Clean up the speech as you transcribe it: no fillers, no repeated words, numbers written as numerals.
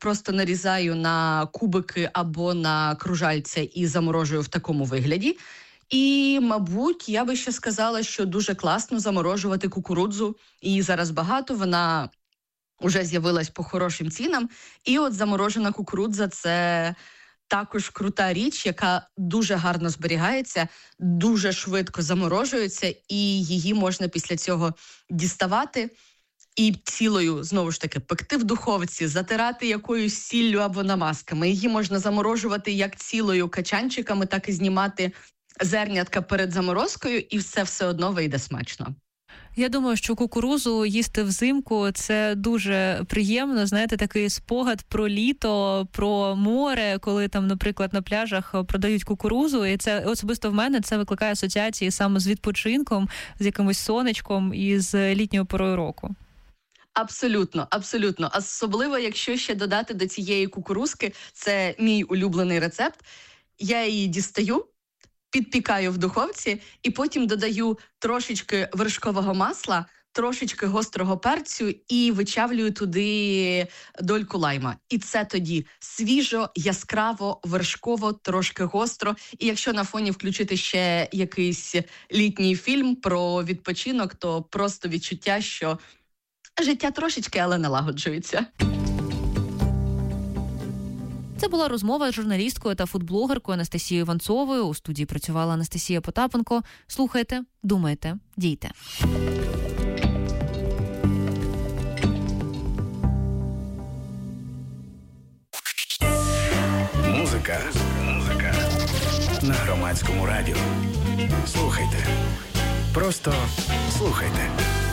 просто нарізаю на кубики або на кружальця і заморожую в такому вигляді. І, мабуть, я би ще сказала, що дуже класно заморожувати кукурудзу. Її зараз багато, вона вже з'явилась по хорошим цінам. І от заморожена кукурудза – це також крута річ, яка дуже гарно зберігається, дуже швидко заморожується, і її можна після цього діставати і цілою, знову ж таки, пекти в духовці, затирати якоюсь сіллю або намазками. Її можна заморожувати як цілою качанчиками, так і знімати зернятка перед заморозкою, і все одно вийде смачно. Я думаю, що кукурузу їсти взимку – це дуже приємно, знаєте, такий спогад про літо, про море, коли там, наприклад, на пляжах продають кукурузу, і це особисто в мене це викликає асоціації саме з відпочинком, з якимось сонечком і з літньою порою року. Абсолютно, абсолютно. Особливо, якщо ще додати до цієї кукурузки, це мій улюблений рецепт, я її дістаю, підпікаю в духовці і потім додаю трошечки вершкового масла, трошечки гострого перцю і вичавлюю туди дольку лайма. І це тоді свіжо, яскраво, вершково, трошки гостро. І якщо на фоні включити ще якийсь літній фільм про відпочинок, то просто відчуття, що життя трошечки, але налагоджується. Це була розмова з журналісткою та фудблогеркою Анастасією Іванцовою. У студії працювала Анастасія Потапенко. Слухайте, думайте, дійте. Музика. На Громадському радіо. Слухайте. Просто слухайте.